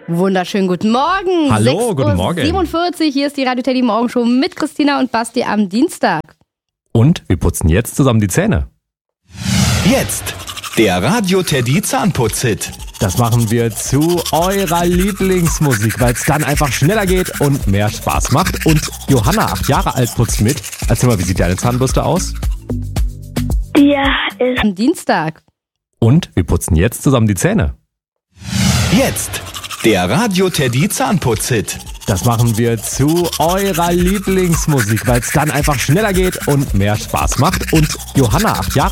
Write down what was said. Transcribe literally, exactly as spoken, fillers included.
Wunderschönen guten Morgen. Hallo, guten Morgen. siebenundvierzig, hier ist die Radio Teddy Morgenshow mit Christina und Basti am Dienstag. Und wir putzen jetzt zusammen die Zähne. Jetzt der Radio Teddy Zahnputz-Hit. Das machen wir zu eurer Lieblingsmusik, weil es dann einfach schneller geht und mehr Spaß macht. Und Johanna, acht Jahre alt, putzt mit. Erzähl mal, wie sieht deine Zahnbürste aus? Ja, ist Am Dienstag. Und wir putzen jetzt zusammen die Zähne. Jetzt der Radio Teddy Zahnputz-Hit. Das machen wir zu eurer Lieblingsmusik, weil es dann einfach schneller geht und mehr Spaß macht. Und Johanna, acht Jahre